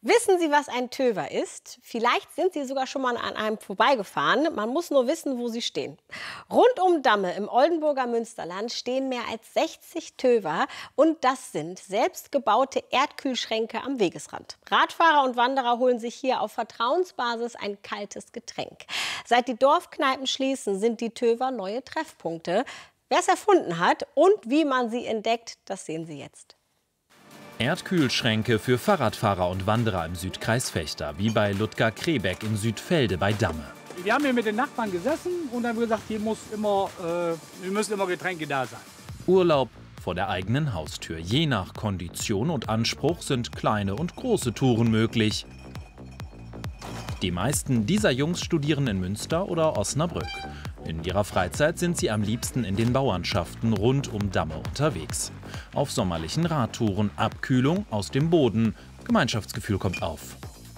Wissen Sie, was ein Töver ist? Vielleicht sind Sie sogar schon mal an einem vorbeigefahren. Man muss nur wissen, wo sie stehen. Rund um Damme im Oldenburger Münsterland stehen mehr als 60 Töver. Und das sind selbstgebaute Erdkühlschränke am Wegesrand. Radfahrer und Wanderer holen sich hier auf Vertrauensbasis ein kaltes Getränk. Seit die Dorfkneipen schließen, sind die Töver neue Treffpunkte. Wer es erfunden hat und wie man sie entdeckt, das sehen Sie jetzt. Erdkühlschränke für Fahrradfahrer und Wanderer im Südkreis Vechta, wie bei Ludger Krebeck in Südfelde bei Damme. Wir haben hier mit den Nachbarn gesessen und haben gesagt, hier müssen immer Getränke da sein. Urlaub vor der eigenen Haustür. Je nach Kondition und Anspruch sind kleine und große Touren möglich. Die meisten dieser Jungs studieren in Münster oder Osnabrück. In ihrer Freizeit sind sie am liebsten in den Bauernschaften rund um Damme unterwegs. Auf sommerlichen Radtouren, Abkühlung aus dem Boden. Gemeinschaftsgefühl kommt auf.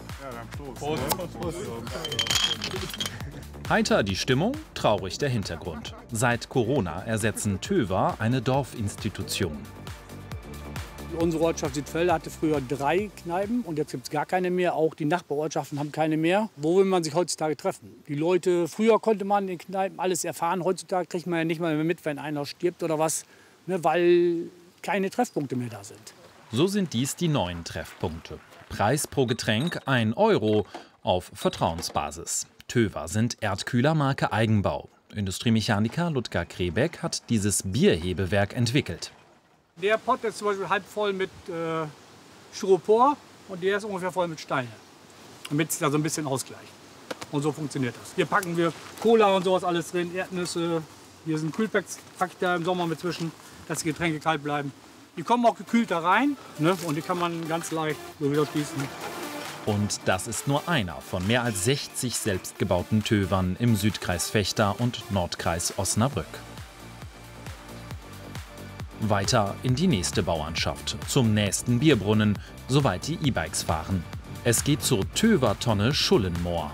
Heiter die Stimmung, traurig der Hintergrund. Seit Corona ersetzen Töver eine Dorfinstitution. Unsere Ortschaft Südfelde hatte früher 3 Kneipen und jetzt gibt es gar keine mehr. Auch die Nachbarortschaften haben keine mehr. Wo will man sich heutzutage treffen? Die Leute, früher konnte man in den Kneipen alles erfahren. Heutzutage kriegt man ja nicht mal mehr mit, wenn einer stirbt oder was, ne, weil keine Treffpunkte mehr da sind. So sind dies die neuen Treffpunkte. Preis pro Getränk 1 € auf Vertrauensbasis. Töver sind Erdkühler Marke Eigenbau. Industriemechaniker Ludger Krebeck hat dieses Bierhebewerk entwickelt. Der Pott ist zum Beispiel halb voll mit Styropor und der ist ungefähr voll mit Steine, damit es da so ein bisschen ausgleicht. Und so funktioniert das. Hier packen wir Cola und sowas alles drin, Erdnüsse. Hier sind Kühlpacks, pack ich da im Sommer mit zwischen, dass die Getränke kalt bleiben. Die kommen auch gekühlt da rein, ne? Und die kann man ganz leicht so wieder schließen. Und das ist nur einer von mehr als 60 selbstgebauten Tövern im Südkreis Vechta und Nordkreis Osnabrück. Weiter in die nächste Bauernschaft, zum nächsten Bierbrunnen, soweit die E-Bikes fahren. Es geht zur Töver-Tonne Schullenmoor.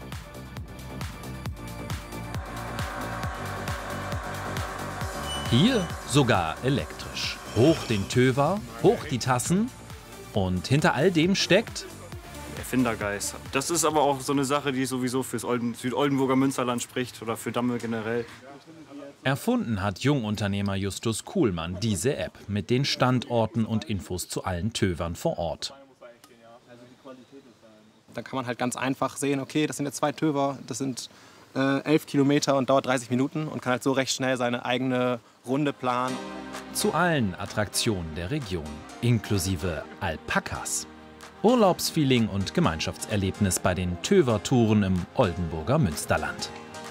Hier sogar elektrisch. Hoch den Töver, hoch die Tassen und hinter all dem steckt Erfindergeist. Das ist aber auch so eine Sache, die sowieso fürs Südoldenburger Münsterland spricht oder für Damme generell. Erfunden hat Jungunternehmer Justus Kuhlmann diese App mit den Standorten und Infos zu allen Tövern vor Ort. Da kann man halt ganz einfach sehen, okay, das sind jetzt 2 Töver, das sind 11 Kilometer und dauert 30 Minuten und kann halt so recht schnell seine eigene Runde planen. Zu allen Attraktionen der Region, inklusive Alpakas. Urlaubsfeeling und Gemeinschaftserlebnis bei den Töver-Touren im Oldenburger Münsterland.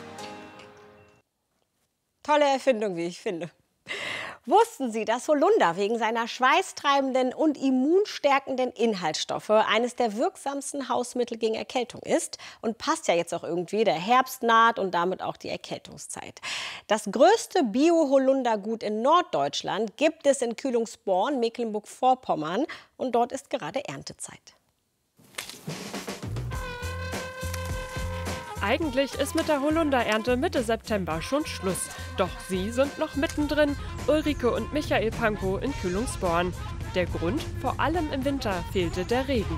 Tolle Erfindung, wie ich finde. Wussten Sie, dass Holunder wegen seiner schweißtreibenden und immunstärkenden Inhaltsstoffe eines der wirksamsten Hausmittel gegen Erkältung ist? Und passt ja jetzt auch irgendwie, der Herbst naht und damit auch die Erkältungszeit. Das größte Bio-Holundergut in Norddeutschland gibt es in Kühlungsborn, Mecklenburg-Vorpommern. Und dort ist gerade Erntezeit. Eigentlich ist mit der Holunderernte Mitte September schon Schluss. Doch sie sind noch mittendrin, Ulrike und Michael Pankow in Kühlungsborn. Der Grund? Vor allem im Winter fehlte der Regen.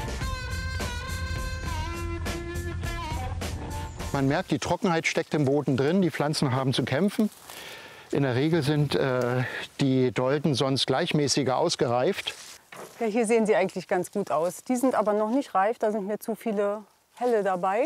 Man merkt, die Trockenheit steckt im Boden drin, die Pflanzen haben zu kämpfen. In der Regel sind die Dolden sonst gleichmäßiger ausgereift. Ja, hier sehen sie eigentlich ganz gut aus. Die sind aber noch nicht reif, da sind mir zu viele helle dabei.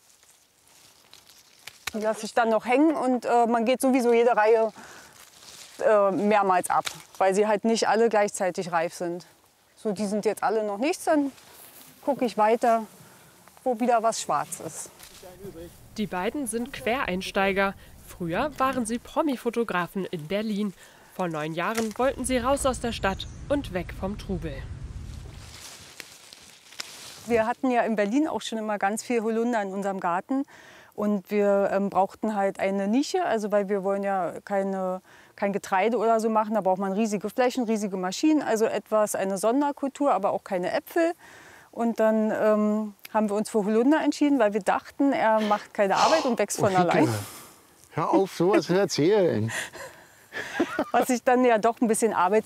Die lasse ich dann noch hängen und man geht sowieso jede Reihe mehrmals ab, weil sie halt nicht alle gleichzeitig reif sind. So, die sind jetzt alle noch nichts, dann gucke ich weiter, wo wieder was schwarz ist. Die beiden sind Quereinsteiger. Früher waren sie Promi-Fotografen in Berlin. Vor 9 Jahren wollten sie raus aus der Stadt und weg vom Trubel. Wir hatten ja in Berlin auch schon immer ganz viel Holunder in unserem Garten. Und wir brauchten halt eine Nische, also weil wir wollen ja kein Getreide oder so machen. Da braucht man riesige Flächen, riesige Maschinen, also eine Sonderkultur, aber auch keine Äpfel. Und dann haben wir uns für Holunder entschieden, weil wir dachten, er macht keine Arbeit und wächst von allein. Hör auf, sowas zu erzählen. Was sich dann ja doch ein bisschen Arbeit